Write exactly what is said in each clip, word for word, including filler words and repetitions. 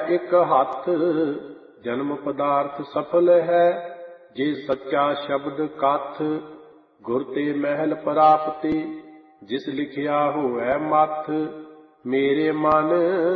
ਇੱਕ ਹੱਥ, ਜਨਮ ਪਦਾਰਥ ਸਫਲ ਹੈ, ਜੇ ਸੱਚਾ ਸ਼ਬਦ ਕਥ। ਗੁਰ ਤੇ ਮਹਿਲ ਪ੍ਰਾਪਤੀ, ਜਿਸ ਲਿਖਿਆ ਹੋਵੈ ਮੱਥ। ਮੇਰੇ ਮਨ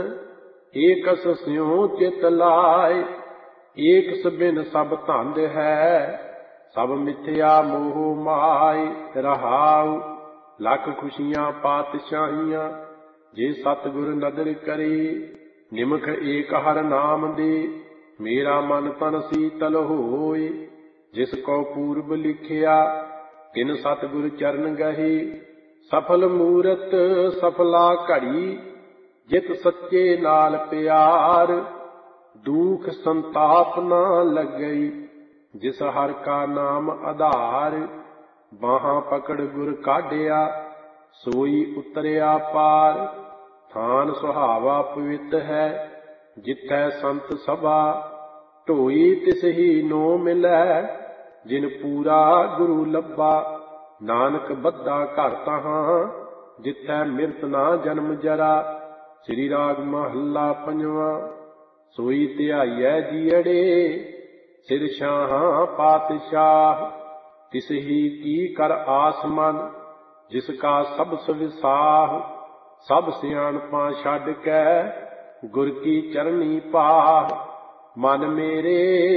ਏਕਸ ਸਿਉ ਚਿਤ ਲਾਇ, ਏਕਸ ਬਿਨ ਸਭ ਧੰਦ ਹੈ, ਸਭ ਮਿਥਿਆ ਮੋਹ ਮਾਇ। ਰਹਾਉ ਲੱਖ ਖੁਸ਼ੀਆਂ ਪਾਤਸ਼ਾਹੀਆਂ, ਜੇ ਸਤਿਗੁਰ ਨਦਰ ਕਰੇ। ਨਿਮਖ ਏਕ ਹਰ ਨਾਮ ਦੇ, ਮੇਰਾ ਮਨ ਤਨ ਸੀਤਲ ਹੋਇ। ਜਿਸ ਕੋ ਪੂਰਬ ਲਿਖਿਆ, ਤਿਨ ਸਤਿਗੁਰ ਚਰਨ ਗਹੇ। ਸਫਲ ਮੂਰਤ ਸਫਲਾ ਘੜੀ, ਜਿਤ ਸੱਚੇ ਨਾਲ ਪਿਆਰ। ਦੁਖ ਸੰਤਾਪ ਨਾ ਲੱਗਈ, ਜਿਸ ਹਰ ਕਾ ਨਾਮ ਆਧਾਰ। ਬਾਹਾਂ ਪਕੜ ਗੁਰ ਕਾਢਿਆ, ਸੋਈ ਉਤਰਿਆ ਪਾਰ। ਥਾਨ ਸੁਹਾਵਾ ਪਵਿੱਤ ਹੈ, ਜਿਥੈ ਸੰਤ ਸਭਾ। ਢੋਈ ਤਿਸ ਹੀ ਨੋ ਮਿਲੈ, ਜਿਨ ਪੂਰਾ ਗੁਰੂ ਲੱਭਾ। ਨਾਨਕ ਬੱਧਾ ਘਰ ਤਹਾਂ, ਜਿਥੈ ਮਿਰਤ ਨਾ ਜਨਮ ਜਰਾ। ਸ੍ਰੀ ਰਾਗ ਮਹੱਲਾ ਪੰਜਵਾਂ। ਸੋਈ ਧਿਆਈਐ ਜੀਅੜੇ, ਸਿਰ ਸ਼ਾਹਾਂ ਪਾਤਸ਼ਾਹ। ਤਿਸ ਹੀ ਕੀ ਕਰ ਆਸ ਮਨ, ਜਿਸ ਕਾ ਸਭ ਸੁਵਿਸਾਹ। ਸਭ ਸਿਆਣਪਾਂ ਛੱਡ ਕੇ, ਗੁਰ ਕੀ ਚਰਨੀ ਪਾਹ। ਮਨ ਮੇਰੇ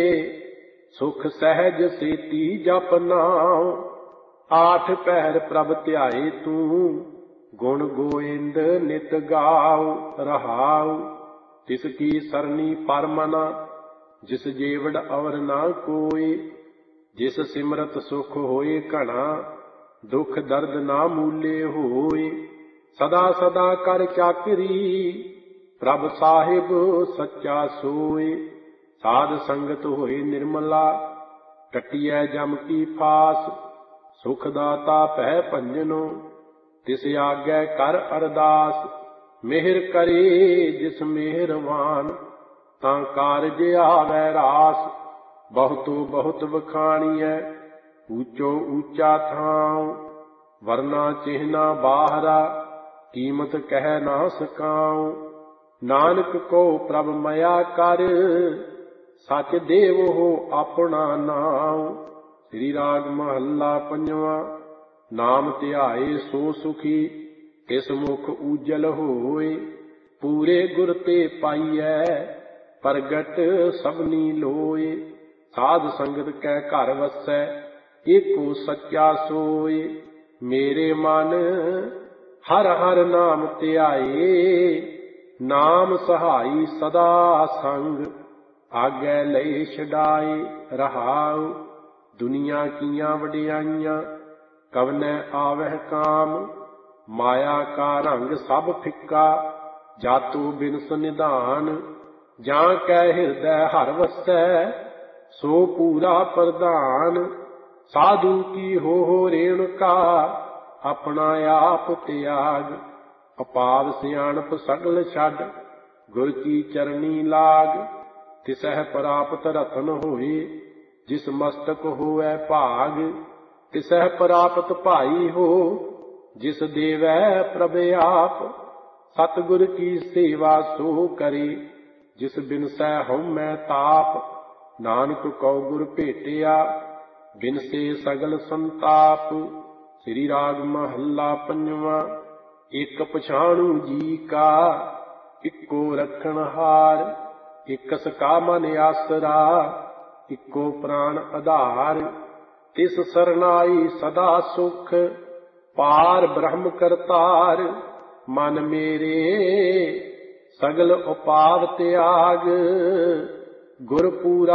ਸੁਖ ਸਹਿਜ ਸੇਤੀ ਜਪ ਨਾਉ, ਆਠ ਪਹਿਰ ਪ੍ਰਭ ਧਿਆਏ ਤੂੰ। ਗੁਣ ਗੋਇੰਦ ਨਿਤ ਗਾਉ। ਰਹਾਉ ਤਿਸ ਕੀ ਸਰਨੀ ਪਰਮਨਾ, ਜਿਸ ਜੀਵੜ ਅਵਰ ਨਾ ਕੋਇ। ਜਿਸ ਸਿਮਰਤ ਸੁਖ ਹੋਏ ਘਣਾ, ਦੁਖ ਦਰਦ ਨਾ ਮੂਲੇ ਹੋਏ। ਸਦਾ ਸਦਾ ਕਰ ਚਾਕਰੀ, ਪ੍ਰਭ ਸਾਹਿਬ ਸੱਚਾ ਸੋਇ। ਸਾਧ ਸੰਗਤ ਹੋਏ ਨਿਰਮਲਾ, ਕੱਟੀਐ ਜਮ ਕੀ ਫਾਸ। ਸੁਖ ਦਾਤਾ ਭੈ ਭੰਜਨੋ, ਤਿਸ ਆਗੈ ਕਰ ਅਰਦਾਸ। ਮਿਹਰ ਕਰੇ ਜਿਸ ਮਿਹਰਵਾਨ, ਤਾਂ ਕਾਰਜ ਆਵੈ ਰਾਸ। ਬਹੁਤੋ ਬਹੁਤ ਵਖਾਣੀਐ, ਊਚੋ ਊਚਾ ਥਾਉ। ਵਰਨਾ ਚਿਹਨਾ ਬਾਹਰਾ, ਕੀਮਤ ਕਹਿ ਨਾ ਸਕਾਉ। ਨਾਨਕ ਕੋ ਪ੍ਰਭ ਮਇਆ ਕਰ, ਸਚ ਦੇਵੋ ਆਪਣਾ ਨਾਉ। ਸ੍ਰੀ ਰਾਗ ਮਹੱਲਾ ਪੰਜਵਾਂ। ਨਾਮ ਧਿਆਏ ਸੋ ਸੁਖੀ, ਤਿਸ ਮੁਖ ਊਜਲ ਹੋਏ। ਪੂਰੇ ਗੁਰ ਤੇ ਪਾਈਐ, ਪ੍ਰਗਟ ਸਭਨੀ ਲੋਏ। ਸਾਧ ਸੰਗਤ ਕੈ ਘਰ ਵਸੈ, ਏਕੋ ਸੱਚਾ ਸੋਏ। ਮੇਰੇ ਮਨ ਹਰ ਹਰ ਨਾਮ ਧਿਆਏ, ਨਾਮ ਸਹਾਈ ਸਦਾ ਸੰਗ। ਆਗੈ ਲਏ ਛਡਾਏ। ਰਹਾਉ ਦੁਨੀਆ ਕੀਆਂ ਵਡਿਆਈਆਂ, ਕਵਨੈ ਆਵਹਿ ਕਾਮ। ਮਾਇਆ ਕਾ ਰੰਗ ਸਭ ਫਿੱਕਾ, ਜਾਤੂ ਬਿਨਸ ਨਿਧਾਨ। ਜਾਂ ਕੈ ਹਿਰਦੈ ਹਰਿ ਵਸੈ, ਸੋ ਪੂਰਾ ਪ੍ਰਧਾਨ। ਸਾਧੂ ਕੀ ਹੋ ਰੇਣੁਕਾ, ਆਪਣਾ ਆਪ ਤਿਆਗ। ਅਪਾਦ ਸਿਆਣਪ ਸਗਲ ਛੱਡ, ਗੁਰ ਕੀ ਚਰਨੀ ਲਾਗ। ਤਿਸਹਿ ਪ੍ਰਾਪਤ ਰਤਨ ਹੋਏ, ਜਿਸ ਮਸਤਕ ਹੋਵੈ ਭਾਗ। ਤਿਸਹਿ ਪ੍ਰਾਪਤ ਭਾਈ ਹੋ, ਜਿਸ ਦੇਵੈ ਪ੍ਰਭ ਆਪ। ਸਤਿਗੁਰ ਕੀ ਸੇਵਾ ਸੋ ਕਰੇ, ਜਿਸ ਬਿਨਸੈ ਹਉਮੈ ਤਾਪ। ਨਾਨਕ ਕਉ ਗੁਰ ਭੇਟਿਆ, ਬਿਨਸੇ ਸਗਲ ਸੰਤਾਪ। ਸ੍ਰੀ ਰਾਗ ਮਹੱਲਾ ਪੰਜਵਾਂ। ਇਕ ਪਛਾਣੂ ਜੀ ਕਾ, ਇੱਕੋ ਰਖਣਹਾਰ। ਇਕਸ ਕਾ ਮਨ ਆਸਰਾ, ਇੱਕੋ ਪ੍ਰਾਣ ਆਧਾਰ। ਤਿਸ ਸਰਨਾਈ ਸਦਾ ਸੁਖ, ਪਾਰ ਬ੍ਰਹਮ ਕਰਤਾਰ। ਮਨ ਮੇਰੇ ਸਗਲ ਉਪਾਦ ਤਿਆਗ, ਗੁਰ ਪੂਰਾ